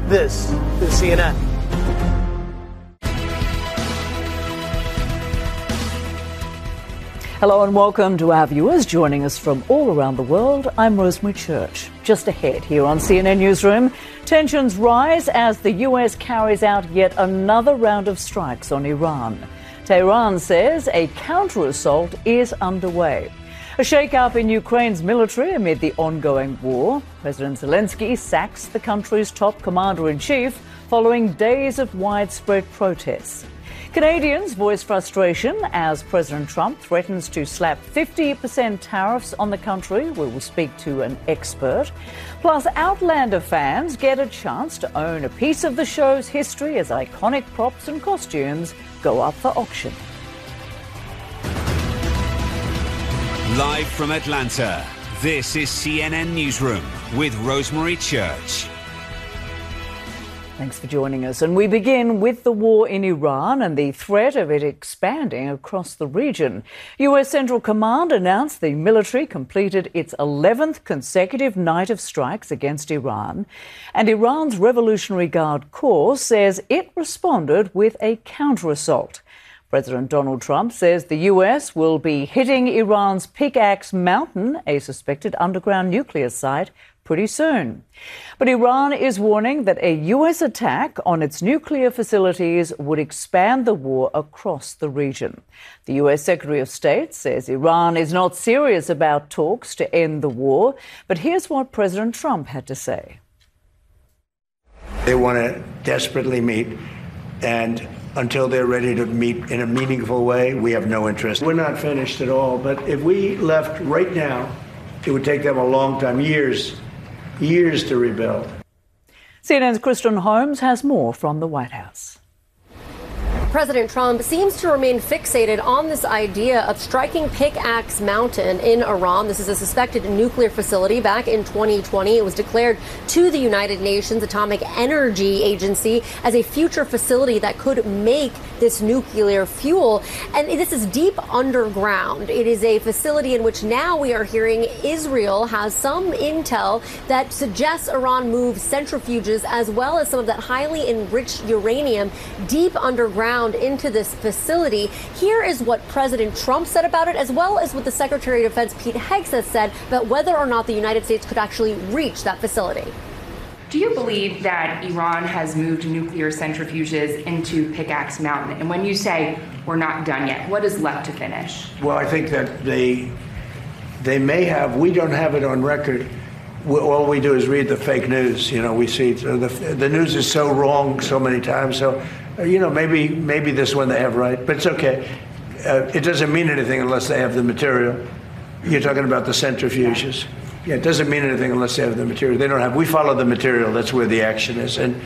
This is CNN. Hello and welcome to our viewers joining us from all around the world. I'm Rosemary Church. Just ahead here on CNN Newsroom, tensions rise as the US carries out yet another round of strikes on Iran. Tehran says a counter-assault is underway. A shake-up in Ukraine's military amid the ongoing war. President Zelensky sacks the country's top commander-in-chief following days of widespread protests. Canadians voice frustration as President Trump threatens to slap 50% tariffs on the country. We will speak to an expert. Plus, Outlander fans get a chance to own a piece of the show's history as iconic props and costumes go up for auction. Live from Atlanta, this is CNN Newsroom with Rosemary Church. Thanks for joining us. And we begin with the war in Iran and the threat of it expanding across the region. US Central Command announced the military completed its 11th consecutive night of strikes against Iran. And Iran's Revolutionary Guard Corps says it responded with a counter-assault. President Donald Trump says the US will be hitting Iran's Pickaxe Mountain, a suspected underground nuclear site, pretty soon. But Iran is warning that a US attack on its nuclear facilities would expand the war across the region. The US Secretary of State says Iran is not serious about talks to end the war. But here's what President Trump had to say. They want to desperately meet, and until they're ready to meet in a meaningful way, we have no interest. We're not finished at all, but if we left right now, it would take them a long time, years to rebuild. CNN's Kristen Holmes has more from the White House. President Trump seems to remain fixated on this idea of striking Pickaxe Mountain in Iran. This is a suspected nuclear facility. Back in 2020, it was declared to the United Nations Atomic Energy Agency as a future facility that could make this nuclear fuel. And this is deep underground. It is a facility in which now we are hearing Israel has some intel that suggests Iran moves centrifuges as well as some of that highly enriched uranium deep underground into this facility. Here is what President Trump said about it, as well as what the Secretary of Defense Pete Hegseth said about whether or not the United States could actually reach that facility. Do you believe that Iran has moved nuclear centrifuges into Pickaxe Mountain? And when you say we're not done yet, what is left to finish? Well, I think that they may have. We don't have it on record. All we do is read the fake news. You know, we see the news is so wrong so many times. So, maybe this one they have right, but it's okay. It doesn't mean anything unless they have the material. You're talking about the centrifuges. Yeah, it doesn't mean anything unless they have the material. They don't have. We follow the material. That's where the action is, and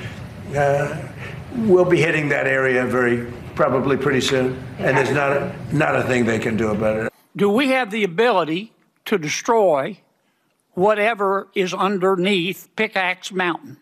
we'll be hitting that area probably pretty soon. And there's not a thing they can do about it. Do we have the ability to destroy whatever is underneath Pickaxe Mountain?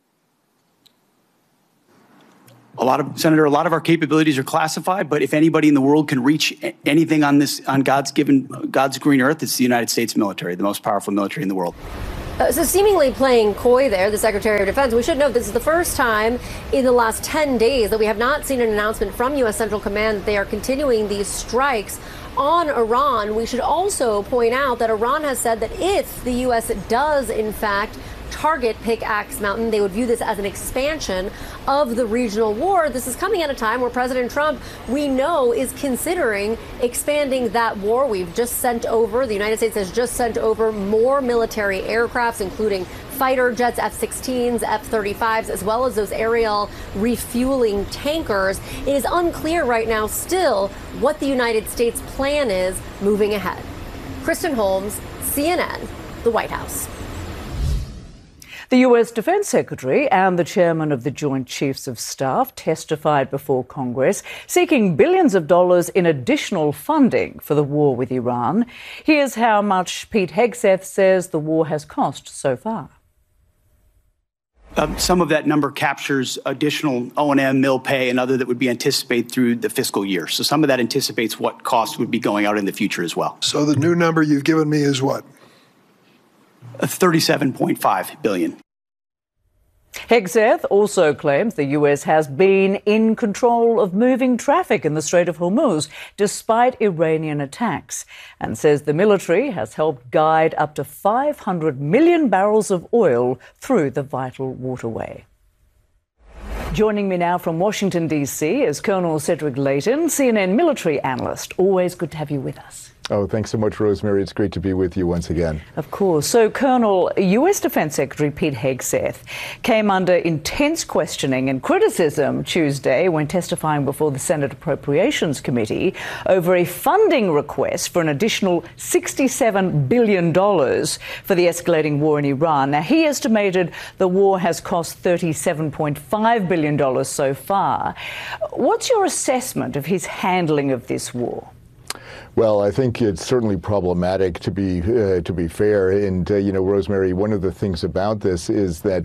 Senator, a lot of our capabilities are classified, but if anybody in the world can reach anything on God's green earth, it's the United States military, the most powerful military in the world. So seemingly playing coy there, the Secretary of Defense. We should note this is the first time in the last 10 days that we have not seen an announcement from U.S. Central Command that they are continuing these strikes on Iran. We should also point out that Iran has said that if the U.S. does, in fact, target Pickaxe Mountain, they would view this as an expansion of the regional war. This is coming at a time where President Trump, we know, is considering expanding that war. The United States has just sent over more military aircrafts, including fighter jets, F-16s, F-35s, as well as those aerial refueling tankers. It is unclear right now still what the United States plan is moving ahead. Kristen Holmes, CNN, the White House. The US Defense Secretary and the chairman of the Joint Chiefs of Staff testified before Congress, seeking billions of dollars in additional funding for the war with Iran. Here's how much Pete Hegseth says the war has cost so far. Some of that number captures additional O&M, mill pay, and other that would be anticipated through the fiscal year. So some of that anticipates what costs would be going out in the future as well. So the new number you've given me is what? $37.5 billion. Hegseth also claims the US has been in control of moving traffic in the Strait of Hormuz despite Iranian attacks, and says the military has helped guide up to 500 million barrels of oil through the vital waterway. Joining me now from Washington, D.C. is Colonel Cedric Leighton, CNN military analyst. Always good to have you with us. Oh, thanks so much, Rosemary. It's great to be with you once again. Of course. So, Colonel, U.S. Defense Secretary Pete Hegseth came under intense questioning and criticism Tuesday when testifying before the Senate Appropriations Committee over a funding request for an additional $67 billion for the escalating war in Iran. Now, he estimated the war has cost $37.5 billion so far. What's your assessment of his handling of this war? Well, I think it's certainly problematic, to be fair. And, Rosemary, one of the things about this is that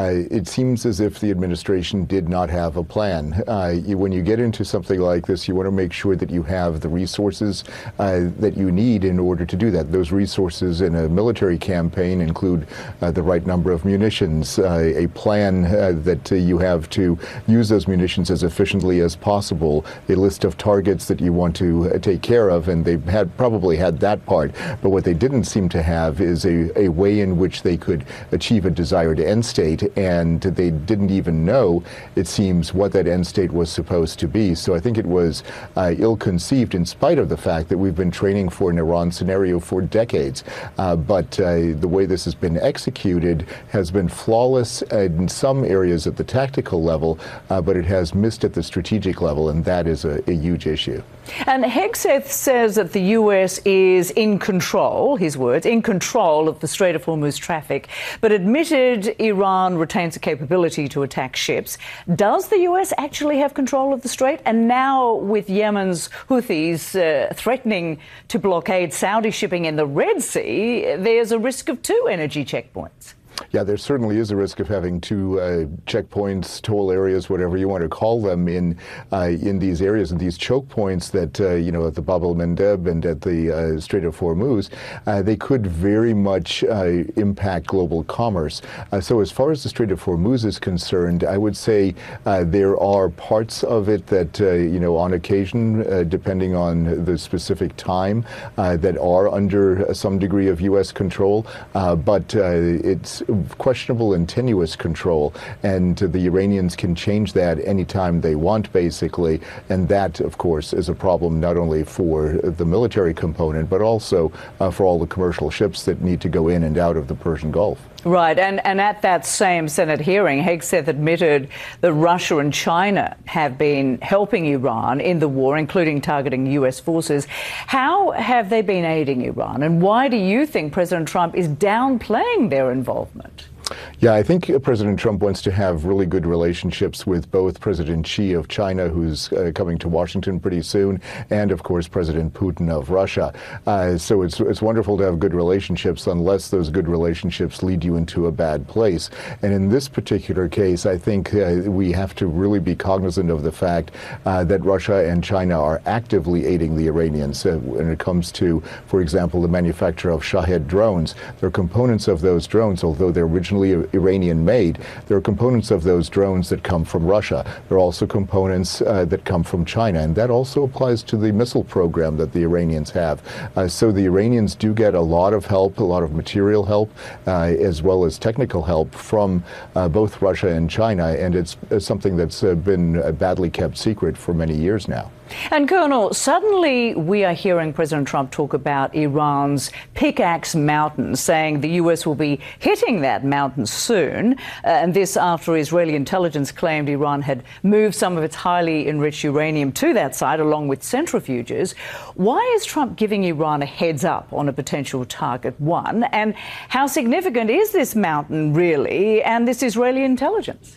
it seems as if the administration did not have a plan. When you get into something like this, you want to make sure that you have the resources that you need in order to do that. Those resources in a military campaign include the right number of munitions, a plan that you have to use those munitions as efficiently as possible, a list of targets that you want to take care of. And they probably had that part, but what they didn't seem to have is a way in which they could achieve a desired end state, and they didn't even know, it seems, what that end state was supposed to be. So I think it was ill-conceived, in spite of the fact that we've been training for an Iran scenario for decades. But the way this has been executed has been flawless in some areas at the tactical level, but it has missed at the strategic level, and that is a huge issue. And Hegseth says that the US is in control, his words, in control of the Strait of Hormuz traffic, but admitted Iran retains the capability to attack ships. Does the US actually have control of the Strait? And now with Yemen's Houthis threatening to blockade Saudi shipping in the Red Sea, there's a risk of two energy checkpoints. Yeah, there certainly is a risk of having two checkpoints, toll areas, whatever you want to call them, in these areas, and these choke points that, at the Bab el-Mandeb and at the Strait of Hormuz, they could very much impact global commerce. So as far as the Strait of Hormuz is concerned, I would say there are parts of it that, on occasion, depending on the specific time, that are under some degree of U.S. control, but it's questionable and tenuous control, and the Iranians can change that anytime they want, basically, and that, of course, is a problem not only for the military component, but also for all the commercial ships that need to go in and out of the Persian Gulf. Right, and at that same Senate hearing, Hegseth admitted that Russia and China have been helping Iran in the war, including targeting US forces. How have they been aiding Iran, and why do you think President Trump is downplaying their involvement? Yeah, I think President Trump wants to have really good relationships with both President Xi of China, who's coming to Washington pretty soon, and, of course, President Putin of Russia. So it's wonderful to have good relationships unless those good relationships lead you into a bad place. And in this particular case, I think we have to really be cognizant of the fact that Russia and China are actively aiding the Iranians when it comes to, for example, the manufacture of Shahed drones. There are components of those drones, although they're originally Iranian-made, there are components of those drones that come from Russia. There are also components that come from China, and that also applies to the missile program that the Iranians have. So the Iranians do get a lot of help, a lot of material help, as well as technical help from both Russia and China, and it's something that's been badly kept secret for many years now. And Colonel, suddenly we are hearing President Trump talk about Iran's Pickaxe Mountain, saying the US will be hitting that mountain soon. And this after Israeli intelligence claimed Iran had moved some of its highly enriched uranium to that site along with centrifuges. Why is Trump giving Iran a heads up on a potential target, one? And how significant is this mountain really and this Israeli intelligence?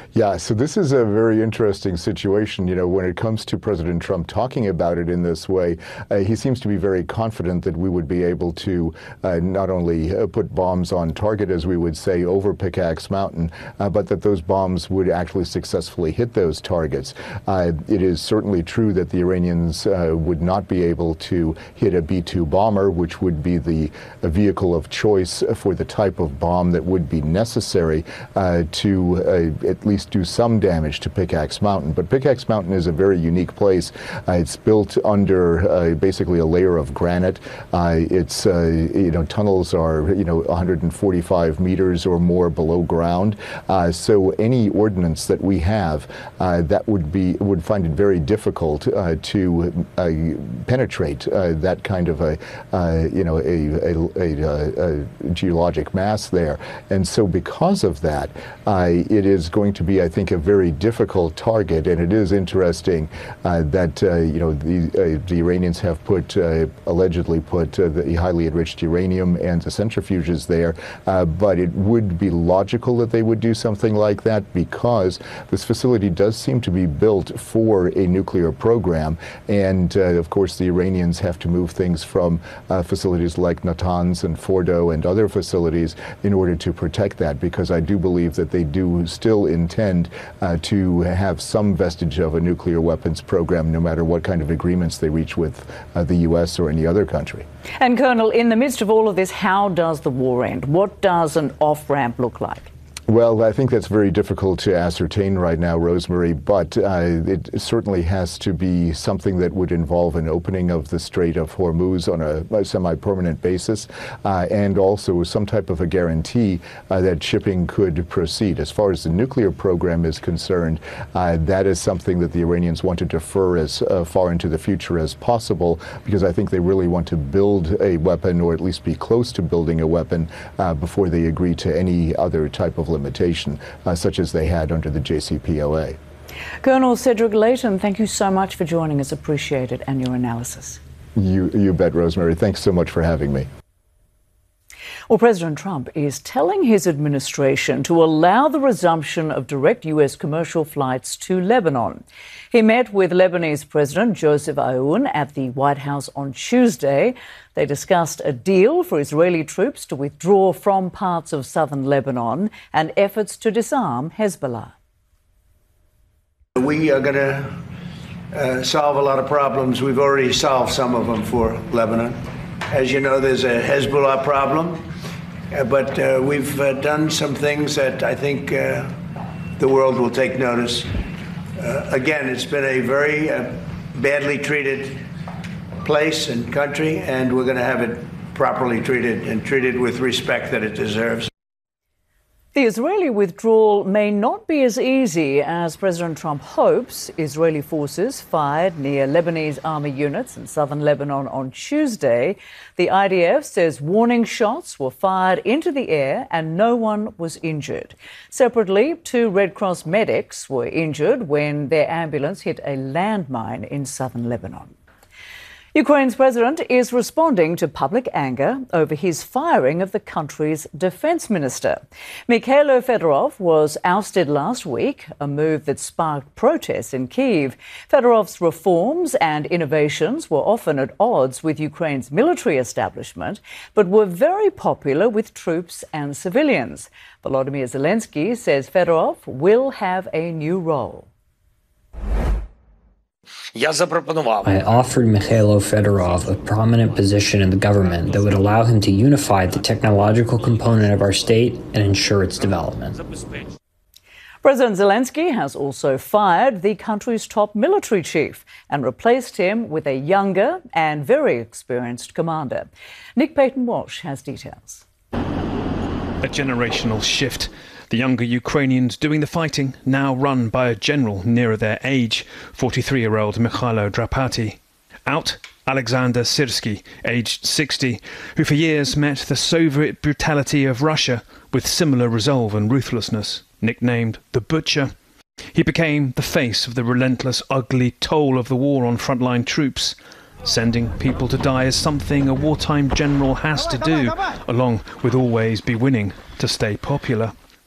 Yeah, so this is a very interesting situation. You know, when it comes to President Trump talking about it in this way, he seems to be very confident that we would be able to not only put bombs on target, as we would say, over Pickaxe Mountain, but that those bombs would actually successfully hit those targets. It is certainly true that the Iranians would not be able to hit a B-2 bomber, which would be the vehicle of choice for the type of bomb that would be necessary to at least do some damage to Pickaxe Mountain. But Pickaxe Mountain is a very unique place. It's built under basically a layer of granite. Its tunnels are 145 meters or more below ground. So any ordnance that we have that would find it very difficult to penetrate that kind of a geologic mass there. And so because of that, it is going to be, I think, a very difficult target. And it is interesting that the Iranians have allegedly put the highly enriched uranium and the centrifuges there, but it would be logical that they would do something like that because this facility does seem to be built for a nuclear program. And of course, the Iranians have to move things from facilities like Natanz and Fordo and other facilities in order to protect that, because I do believe that they do still intend to have some vestige of a nuclear weapons program, no matter what kind of agreements they reach with the U.S. or any other country. And Colonel, in the midst of all of this, how does the war end? What does an off-ramp look like? Well, I think that's very difficult to ascertain right now, Rosemary, but it certainly has to be something that would involve an opening of the Strait of Hormuz on a semi-permanent basis, and also some type of a guarantee that shipping could proceed. As far as the nuclear program is concerned, that is something that the Iranians want to defer as far into the future as possible, because I think they really want to build a weapon, or at least be close to building a weapon, before they agree to any other type of limitation, such as they had under the JCPOA. Colonel Cedric Leighton, thank you so much for joining us. Appreciate it and your analysis. You bet, Rosemary. Thanks so much for having me. Well, President Trump is telling his administration to allow the resumption of direct U.S. commercial flights to Lebanon. He met with Lebanese President Joseph Aoun at the White House on Tuesday. They discussed a deal for Israeli troops to withdraw from parts of southern Lebanon and efforts to disarm Hezbollah. We are going to solve a lot of problems. We've already solved some of them for Lebanon. As you know, there's a Hezbollah problem, but we've done some things that I think the world will take notice. Again, it's been a very badly treated place and country, and we're going to have it properly treated and treated with respect that it deserves. The Israeli withdrawal may not be as easy as President Trump hopes. Israeli forces fired near Lebanese army units in southern Lebanon on Tuesday. The IDF says warning shots were fired into the air and no one was injured. Separately, 2 Red Cross medics were injured when their ambulance hit a landmine in southern Lebanon. Ukraine's president is responding to public anger over his firing of the country's defense minister. Mikhailo Fedorov was ousted last week, a move that sparked protests in Kyiv. Fedorov's reforms and innovations were often at odds with Ukraine's military establishment, but were very popular with troops and civilians. Volodymyr Zelensky says Fedorov will have a new role. I offered Mikhailo Fedorov a prominent position in the government that would allow him to unify the technological component of our state and ensure its development. President Zelensky has also fired the country's top military chief and replaced him with a younger and very experienced commander. Nick Payton-Walsh has details. A generational shift. The younger Ukrainians doing the fighting, now run by a general nearer their age, 43-year-old Mikhailo Drapati. Out, Alexander Syrsky, aged 60, who for years met the Soviet brutality of Russia with similar resolve and ruthlessness. Nicknamed the Butcher, he became the face of the relentless, ugly toll of the war on frontline troops. Sending people to die is something a wartime general has to do, along with always be winning to stay popular.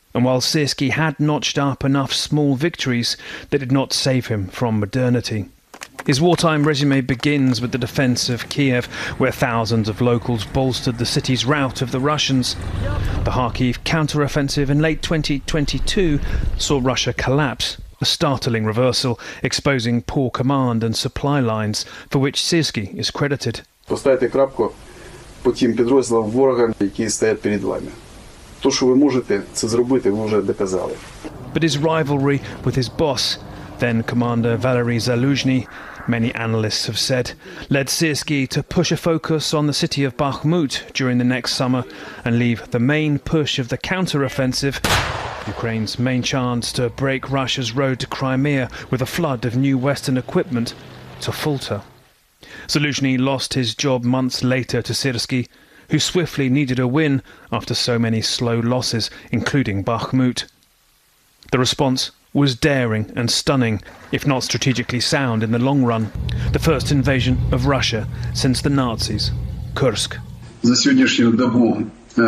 And while Syrskyi had notched up enough small victories, they did not save him from modernity. His wartime resume begins with the defence of Kiev, where thousands of locals bolstered the city's rout of the Russians. The Kharkiv counter-offensive in late 2022 saw Russia collapse, a startling reversal, exposing poor command and supply lines, for which Syrskyi is credited. Поставте крапку по тим підрозділам ворога, які стоять перед вами. То, що ви можете це зробити, ви вже доказали. But his rivalry with his boss, then Commander Valery Zaluzhny, many analysts have said, led Syrskyi to push a focus on the city of Bakhmut during the next summer and leave the main push of the counter-offensive, Ukraine's main chance to break Russia's road to Crimea with a flood of new Western equipment, to falter. Zaluzhny lost his job months later to Syrskyi, who swiftly needed a win after so many slow losses, including Bakhmut. The response was daring and stunning, if not strategically sound in the long run. The first invasion of Russia since the Nazis. Kursk. За сьогоднішню добу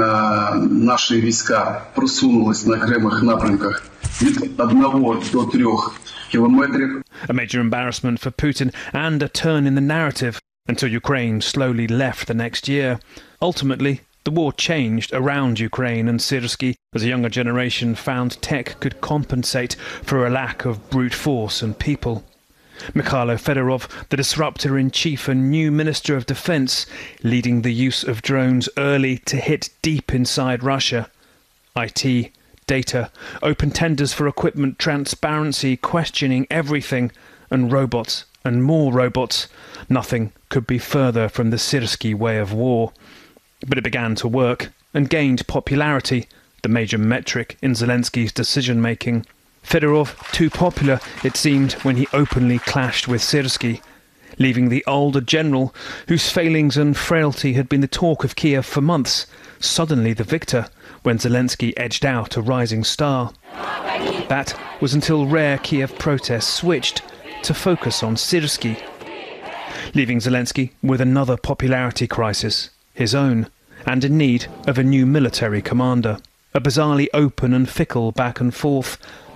наші війська просунулись на окремих напрямках від 1 до 3 кілометрів. A major embarrassment for Putin and a turn in the narrative until Ukraine slowly left the next year. Ultimately, the war changed around Ukraine and Syrskyi as a younger generation found tech could compensate for a lack of brute force and people. Mikhailo Fedorov, the disruptor-in-chief and new Minister of Defense, leading the use of drones early to hit deep inside Russia. IT, data, open tenders for equipment, transparency, questioning everything, and robots and more robots. Nothing could be further from the Syrskyi way of war. But it began to work and gained popularity, the major metric in Zelensky's decision-making. Fedorov too popular, it seemed, when he openly clashed with Syrskyi, leaving the older general, whose failings and frailty had been the talk of Kiev for months, suddenly the victor when Zelensky edged out a rising star. That was until rare Kiev protests switched to focus on Syrskyi, leaving Zelensky with another popularity crisis, his own, and in need of a new military commander, a bizarrely open and fickle back and forth.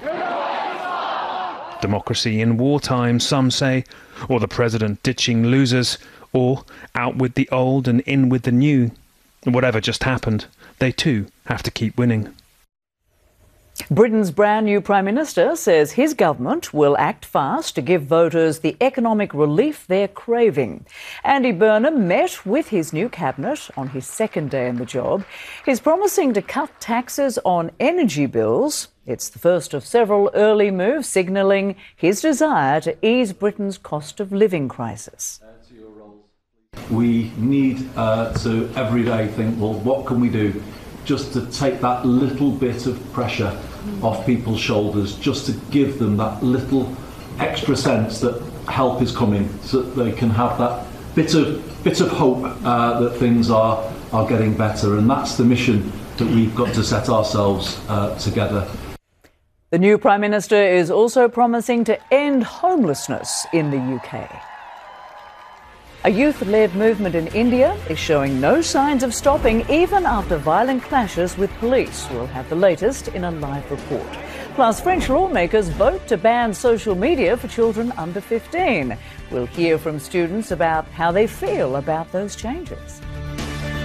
Democracy in wartime, some say, or the president ditching losers, or out with the old and in with the new. Whatever just happened, they too have to keep winning. Britain's brand new Prime Minister says his government will act fast to give voters the economic relief they're craving. Andy Burnham met with his new cabinet on his second day in the job. He's promising to cut taxes on energy bills. It's the first of several early moves signalling his desire to ease Britain's cost of living crisis. We need to every day think, well, what can we do just to take that little bit of pressure off people's shoulders, just to give them that little extra sense that help is coming, so that they can have that bit of hope that things are getting better. And that's the mission that we've got to set ourselves together. The new Prime Minister is also promising to end homelessness in the UK. A youth-led movement in India is showing no signs of stopping even after violent clashes with police. We'll have the latest in a live report. Plus, French lawmakers vote to ban social media for children under 15. We'll hear from students about how they feel about those changes.